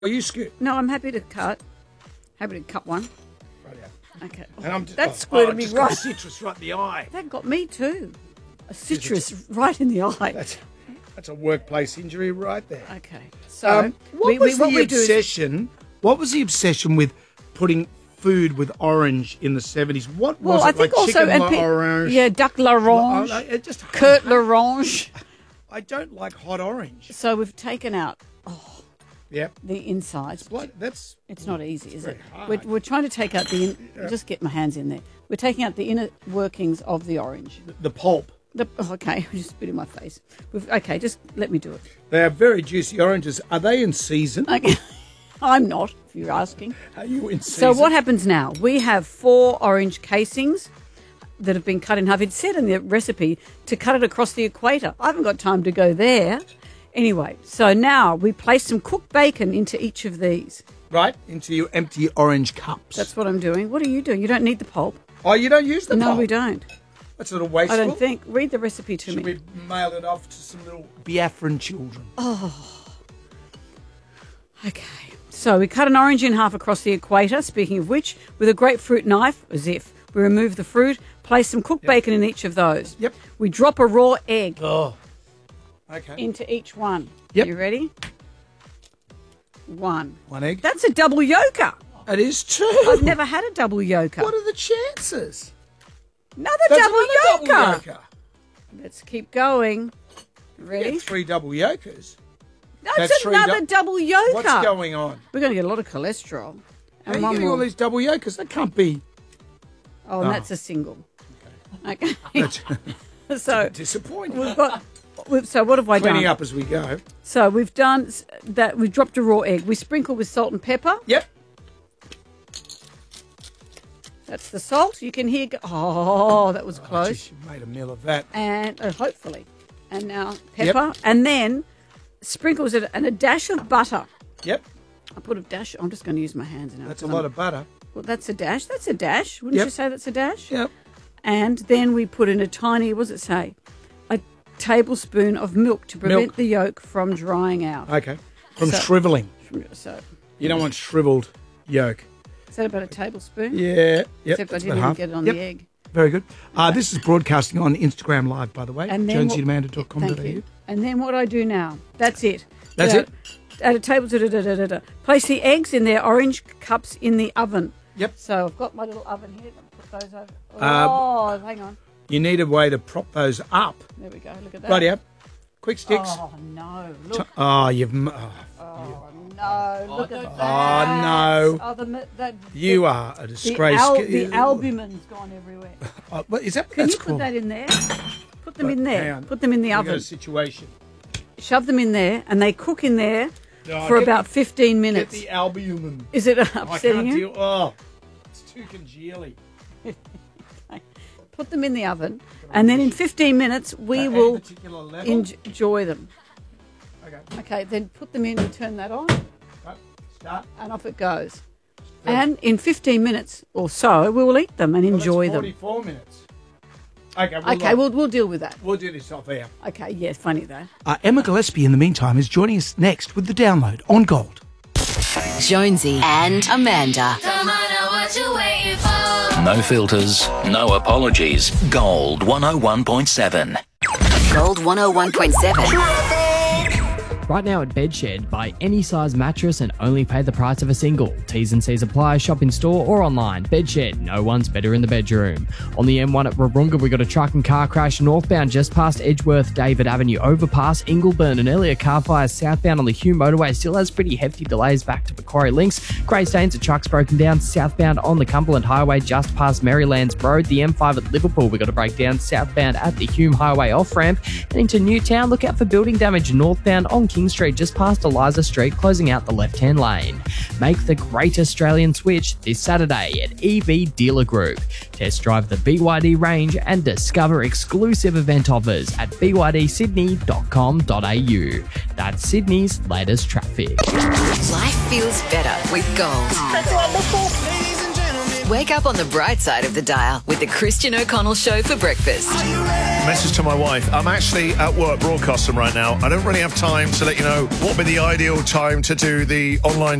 Are you scoop? No, I'm happy to cut. Happy to cut one. Right out. Okay. And I'm just, that squirted me just right. got citrus right in the eye. That got me too. A citrus right in the eye. That's a workplace injury right there. Okay. So what was the obsession with putting food with orange in the 70s? What was it? I think like also chicken orange? Yeah, duck l'orange. Kurt l'orange. I don't like hot orange. So we've taken out the insides. It's not easy, is it? Hard. We're trying to take out just get my hands in there. We're taking out the inner workings of the orange. The pulp. Okay, just spit in my face. Okay, just let me do it. They are very juicy oranges. Are they in season? Okay. I'm not, if you're asking. Are you in season? So what happens now? We have 4 orange casings that have been cut in half. It said in the recipe to cut it across the equator. I haven't got time to go there. Anyway, so now we place some cooked bacon into each of these. Right, into your empty orange cups. That's what I'm doing. What are you doing? You don't need the pulp. Oh, you don't use the pulp? No, we don't. That's a little wasteful. I don't think. Read the recipe to me. Should we mail it off to some little Biafran children? Oh. Okay. So we cut an orange in half across the equator, speaking of which, with a grapefruit knife, as if. We remove the fruit, place some cooked bacon in each of those. Yep. We drop a raw egg into each one. Yep. You ready? One egg. That's a double yolker. It is too. I've never had a double yolker. What are the chances? Double yolker. Let's keep going. Ready? 3 double yolkers. That's another double yolker. What's going on? We're going to get a lot of cholesterol. How are you getting all these double yolkers? That can't be. Oh, and that's a single. Okay. That's so disappointing. So what have I done? Cleaning up as we go. So we've done that. We've dropped a raw egg. We sprinkle with salt and pepper. Yep. That's the salt. You can hear. Oh, that was close. Geez, you made a meal of that. And hopefully, and now pepper, and then sprinkles it and a dash of butter. Yep. I put a dash. I'm just going to use my hands now. That's a lot of butter. Well, that's a dash. That's a dash. Wouldn't you say that's a dash? Yep. And then we put in a tiny. What does it say? A tablespoon of milk to prevent the yolk from drying out. Okay. From shriveling. So you don't want shriveled yolk. Is that about a tablespoon? Yeah. Yep. Except I didn't even get it on the egg. Very good. This is broadcasting on Instagram Live, by the way. JonesieAmanda.com.au. Thank you. And then what I do now, that's it. That's it? At a table, place the eggs in their orange cups in the oven. Yep. So I've got my little oven here. I'll put those over. Hang on. You need a way to prop those up. There we go. Look at that. Rightio. Quick sticks. Oh, no. Look. You've... no. Look at that. Oh, no. You are a disgrace. The albumin's gone everywhere. Is that Can you put that in there? Put them in there. Hang on. Put them in the oven. Got a situation. Shove them in there, and they cook in there for about 15 minutes. Get the albumin. Is it upsetting you? It's too congealy. Put them in the oven, and then in 15 minutes we will enjoy them. Okay, then put them in and turn that on. Right, start. And off it goes. Good. And in 15 minutes or so, we will eat them and enjoy them. 44 minutes. We'll deal with that. We'll do this off air. Okay, yeah, funny though. Emma Gillespie, in the meantime, is joining us next with The Download on Gold. Jonesy and Amanda. Come on, what you waiting for? No filters, no apologies. Gold 101.7. Gold 101.7. Right now at Bedshed, buy any size mattress and only pay the price of a single. T's and C's apply, shop in store or online. Bedshed, no one's better in the bedroom. On the M1 at Wahroonga, we got a truck and car crash northbound just past Edgeworth, David Avenue, overpass Ingleburn. An earlier car fire southbound on the Hume motorway still has pretty hefty delays back to Macquarie Links. Grey Staines, a truck's broken down southbound on the Cumberland Highway just past Marylands Road. The M5 at Liverpool, we got a breakdown southbound at the Hume Highway off-ramp. And into Newtown, look out for building damage northbound on King Street just past Eliza Street, closing out the left-hand lane. Make the great Australian switch this Saturday at EV Dealer Group. Test drive the BYD range and discover exclusive event offers at bydsydney.com.au. That's Sydney's latest traffic. Life feels better with Gold. That's wonderful. Ladies and gentlemen. Wake up on the bright side of the dial with the Christian O'Connell Show for breakfast. Message to my wife. I'm actually at work broadcasting right now. I don't really have time to let you know what would be the ideal time to do the online